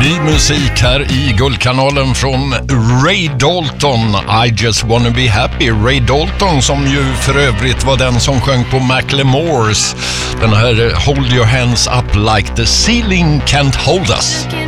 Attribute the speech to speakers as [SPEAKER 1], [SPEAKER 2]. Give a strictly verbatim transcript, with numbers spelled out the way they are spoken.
[SPEAKER 1] ny musik här i Guldkanalen från Ray Dalton. I just wanna be happy. Ray Dalton som ju för övrigt var den som sjöng på Macklemores. Den här Hold your hands up like the ceiling can't hold us.